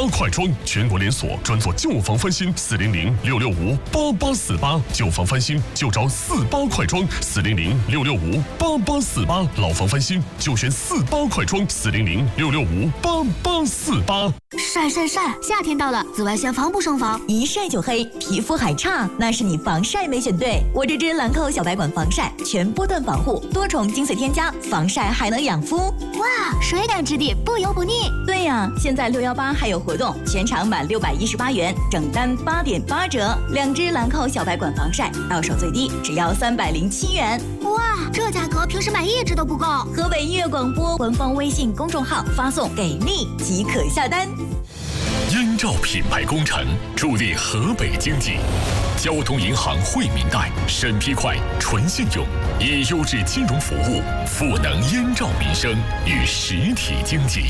八快装，全国连锁，专做旧房翻新，400-665-8848，旧房翻新就找48快装，400-665-8848，老房翻新就选48快装，400-665-8848。 晒晒晒！夏天到了，紫外线防不胜防， 一晒就黑，皮肤还差，那是你防晒没选对。我这支兰蔻小白管防晒，全波段防护，多重精粹添加，防晒还能养肤。 哇，水感质地，不油不腻。 对呀，现在618还有活动，全场满618元，整单8.8折。2支兰蔻小白管防晒，到手最低只要307元。 哇，这价格平时买1支都不够。 河北音乐广播官方微信公众号发送"给力"即可下单。 燕赵品牌工程助力河北经济，交通银行惠民贷，审批快，纯信用，以优质金融服务赋能燕赵民生与实体经济。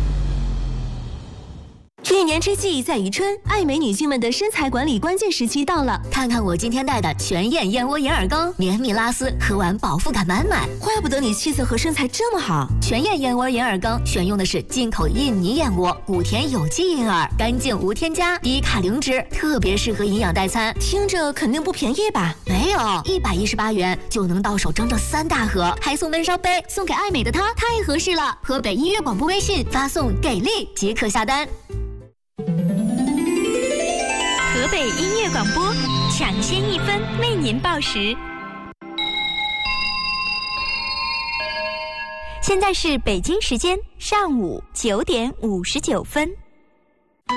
一年之计在于春，爱美女性们的身材管理关键时期到了。 看看我今天带的全燕燕窝银耳羹，绵密拉丝，喝完饱腹感满满。 怪不得你气色和身材这么好。 全燕燕窝银耳羹选用的是进口印尼燕窝，谷田有机银耳，干净无添加，低卡零脂，特别适合营养代餐。 听着肯定不便宜吧？ 没有，118元就能到手整整3大盒，还送温烧杯，送给爱美的她太合适了。河北音乐广播微信发送"给力"即可下单。 河北音乐广播，抢先1分为您报时。现在是北京时间上午9点59分。